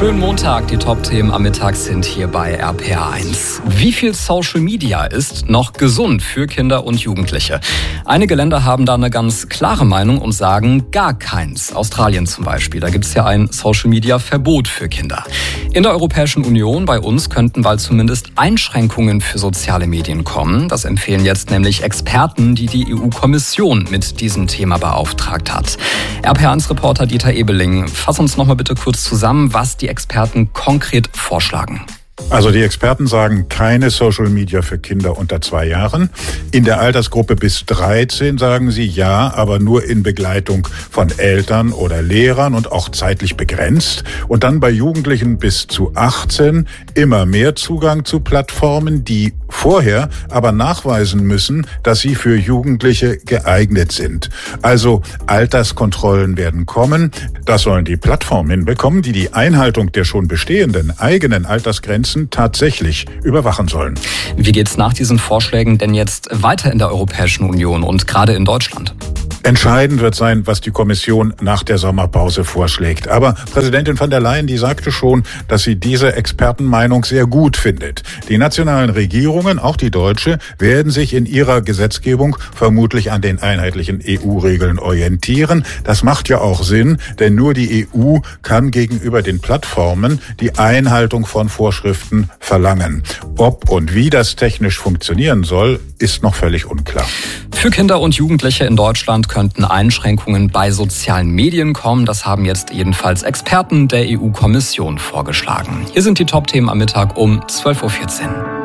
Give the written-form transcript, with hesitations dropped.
Schönen Montag, die Top-Themen am Mittag sind hier bei RPR1. Wie viel Social Media ist noch gesund für Kinder und Jugendliche? Einige Länder haben da eine ganz klare Meinung und sagen gar keins. Australien zum Beispiel, da gibt es ja ein Social-Media-Verbot für Kinder. In der Europäischen Union, bei uns, könnten bald zumindest Einschränkungen für soziale Medien kommen. Das empfehlen jetzt nämlich Experten, die die EU-Kommission mit diesem Thema beauftragt hat. RPR1-Reporter Dieter Ebeling, fass uns noch mal bitte kurz zusammen, was die Experten konkret vorschlagen. Also die Experten sagen keine Social Media für Kinder unter 2 Jahren. In der Altersgruppe bis 13 sagen sie ja, aber nur in Begleitung von Eltern oder Lehrern und auch zeitlich begrenzt. Und dann bei Jugendlichen bis zu 18 immer mehr Zugang zu Plattformen, die vorher aber nachweisen müssen, dass sie für Jugendliche geeignet sind. Also Alterskontrollen werden kommen. Das sollen die Plattformen hinbekommen, die die Einhaltung der schon bestehenden eigenen Altersgrenzen tatsächlich überwachen sollen. Wie geht's nach diesen Vorschlägen denn jetzt weiter in der Europäischen Union und gerade in Deutschland? Entscheidend wird sein, was die Kommission nach der Sommerpause vorschlägt. Aber Präsidentin von der Leyen, die sagte schon, dass sie diese Expertenmeinung sehr gut findet. Die nationalen Regierungen, auch die deutsche, werden sich in ihrer Gesetzgebung vermutlich an den einheitlichen EU-Regeln orientieren. Das macht ja auch Sinn, denn nur die EU kann gegenüber den Plattformen die Einhaltung von Vorschriften verlangen. Ob und wie das technisch funktionieren soll, ist noch völlig unklar. Für Kinder und Jugendliche in Deutschland könnten Einschränkungen bei sozialen Medien kommen. Das haben jetzt jedenfalls Experten der EU-Kommission vorgeschlagen. Hier sind die Top-Themen am Mittag um 12.14 Uhr.